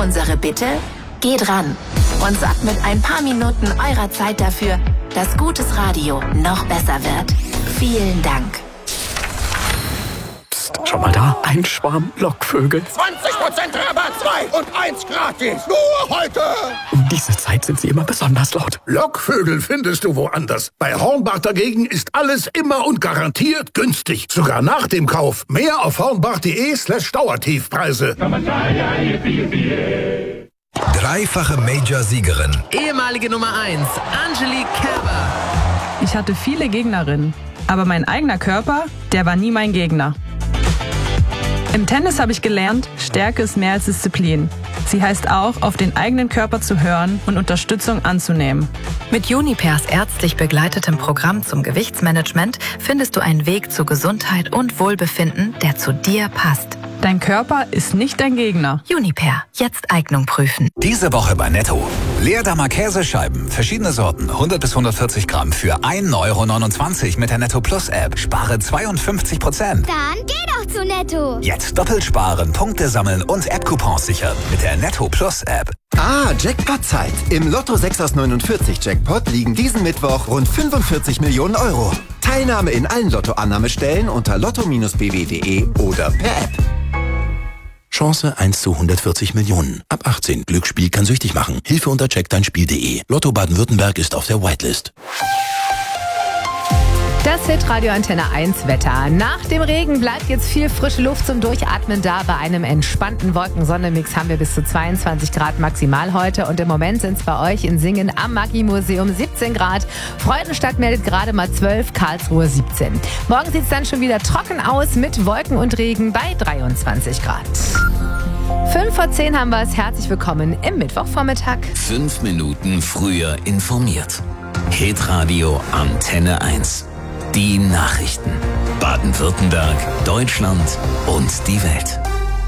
Unsere Bitte? Geht ran und sorgt mit ein paar Minuten eurer Zeit dafür, dass gutes Radio noch besser wird. Vielen Dank. Psst, schau mal da, ein Schwarm Lockvögel. 20% Rabatt, 2 und 1 gratis. Nur heute. Um diese Zeit sind sie immer besonders laut. Lockvögel findest du woanders. Bei Hornbach dagegen ist alles immer und garantiert günstig. Sogar nach dem Kauf. Mehr auf hornbach.de/Dauertiefpreise. Dreifache Major-Siegerin. Ehemalige Nummer 1, Angelique Kerber. Ich hatte viele Gegnerinnen, aber mein eigener Körper, der war nie mein Gegner. Im Tennis habe ich gelernt, Stärke ist mehr als Disziplin. Sie heißt auch, auf den eigenen Körper zu hören und Unterstützung anzunehmen. Mit Junipers ärztlich begleitetem Programm zum Gewichtsmanagement findest du einen Weg zu Gesundheit und Wohlbefinden, der zu dir passt. Dein Körper ist nicht dein Gegner. Juniper, jetzt Eignung prüfen. Diese Woche bei Netto. Leerdammer Käsescheiben, verschiedene Sorten, 100 bis 140 Gramm für 1,29 € mit der Netto Plus App. Spare 52%. Dann geh doch zu Netto. Jetzt doppelt sparen, Punkte sammeln und App-Coupons sichern mit der Netto Plus App. Jackpot-Zeit. Im Lotto 6 aus 49 Jackpot liegen diesen Mittwoch rund 45 Millionen Euro. Teilnahme in allen Lottoannahmestellen unter lotto-bw.de oder per App. Chance 1 zu 140 Millionen. Ab 18. Glücksspiel kann süchtig machen. Hilfe unter checkdeinspiel.de. Lotto Baden-Württemberg ist auf der Whitelist. Das Hitradio Antenne 1 Wetter. Nach dem Regen bleibt jetzt viel frische Luft zum Durchatmen da. Bei einem entspannten Wolken-Sonne-Mix haben wir bis zu 22 Grad maximal heute. Und im Moment sind es bei euch in Singen am Maggi-Museum 17 Grad. Freudenstadt meldet gerade mal 12, Karlsruhe 17. Morgen sieht es dann schon wieder trocken aus mit Wolken und Regen bei 23 Grad. 5 vor 10 haben wir es. Herzlich willkommen im Mittwochvormittag. 5 Minuten früher informiert. Hitradio Antenne 1. Die Nachrichten. Baden-Württemberg, Deutschland und die Welt.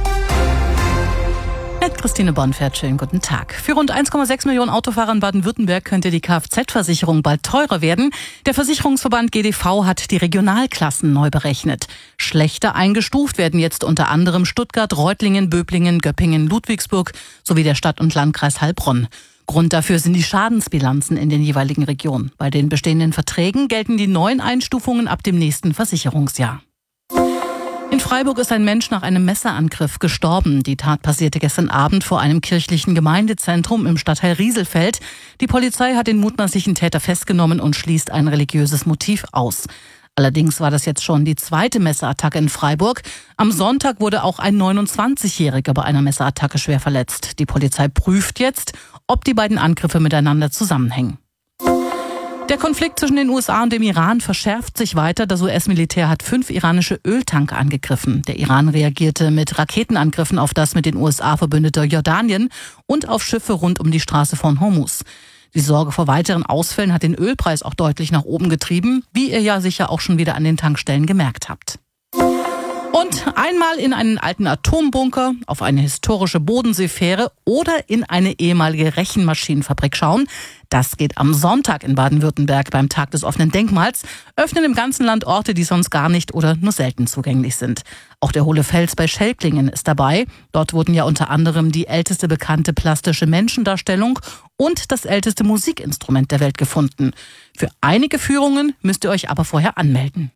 Mit Christine Bonfert, schönen guten Tag. Für rund 1,6 Millionen Autofahrer in Baden-Württemberg könnte die Kfz-Versicherung bald teurer werden. Der Versicherungsverband GDV hat die Regionalklassen neu berechnet. Schlechter eingestuft werden jetzt unter anderem Stuttgart, Reutlingen, Böblingen, Göppingen, Ludwigsburg sowie der Stadt- und Landkreis Heilbronn. Grund dafür sind die Schadensbilanzen in den jeweiligen Regionen. Bei den bestehenden Verträgen gelten die neuen Einstufungen ab dem nächsten Versicherungsjahr. In Freiburg ist ein Mensch nach einem Messerangriff gestorben. Die Tat passierte gestern Abend vor einem kirchlichen Gemeindezentrum im Stadtteil Rieselfeld. Die Polizei hat den mutmaßlichen Täter festgenommen und schließt ein religiöses Motiv aus. Allerdings war das jetzt schon die zweite Messerattacke in Freiburg. Am Sonntag wurde auch ein 29-Jähriger bei einer Messerattacke schwer verletzt. Die Polizei prüft jetzt, ob die beiden Angriffe miteinander zusammenhängen. Der Konflikt zwischen den USA und dem Iran verschärft sich weiter. Das US-Militär hat 5 iranische Öltanker angegriffen. Der Iran reagierte mit Raketenangriffen auf das mit den USA verbündete Jordanien und auf Schiffe rund um die Straße von Hormuz. Die Sorge vor weiteren Ausfällen hat den Ölpreis auch deutlich nach oben getrieben, wie ihr ja sicher auch schon wieder an den Tankstellen gemerkt habt. Und einmal in einen alten Atombunker, auf eine historische Bodenseefähre oder in eine ehemalige Rechenmaschinenfabrik schauen. Das geht am Sonntag in Baden-Württemberg beim Tag des offenen Denkmals. Öffnen im ganzen Land Orte, die sonst gar nicht oder nur selten zugänglich sind. Auch der Hohle Fels bei Schelklingen ist dabei. Dort wurden ja unter anderem die älteste bekannte plastische Menschendarstellung und das älteste Musikinstrument der Welt gefunden. Für einige Führungen müsst ihr euch aber vorher anmelden.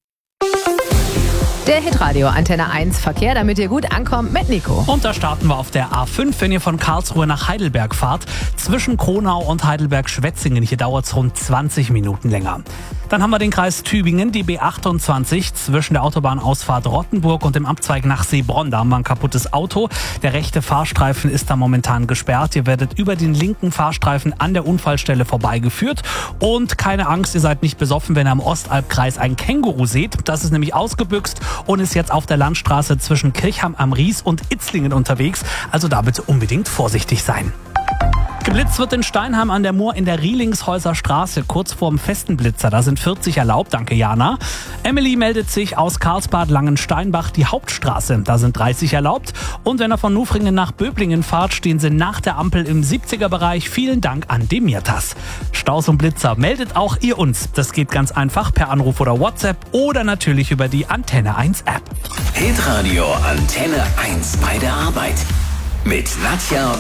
Der Hitradio Antenne 1 Verkehr, damit ihr gut ankommt mit Nico. Und da starten wir auf der A5, wenn ihr von Karlsruhe nach Heidelberg fahrt. Zwischen Kronau und Heidelberg-Schwetzingen. Hier dauert es rund 20 Minuten länger. Dann haben wir den Kreis Tübingen, die B28 zwischen der Autobahnausfahrt Rottenburg und dem Abzweig nach Seebronn. Da haben wir ein kaputtes Auto. Der rechte Fahrstreifen ist da momentan gesperrt. Ihr werdet über den linken Fahrstreifen an der Unfallstelle vorbeigeführt. Und keine Angst, ihr seid nicht besoffen, wenn ihr am Ostalbkreis ein Känguru seht. Das ist nämlich ausgebüxt und ist jetzt auf der Landstraße zwischen Kirchheim am Ries und Itzlingen unterwegs. Also da bitte unbedingt vorsichtig sein. Geblitzt wird in Steinheim an der Mur in der Rielingshäuser Straße, kurz vorm festen Blitzer. Da sind 40 erlaubt, danke Jana. Emily meldet sich aus Karlsbad Langensteinbach, die Hauptstraße. Da sind 30 erlaubt. Und wenn ihr von Nufringen nach Böblingen fahrt, stehen sie nach der Ampel im 70er-Bereich. Vielen Dank an Demirtas. Staus und Blitzer meldet auch ihr uns. Das geht ganz einfach per Anruf oder WhatsApp oder natürlich über die Antenne 1 App. Hitradio Antenne 1 bei der Arbeit. Mit Nadja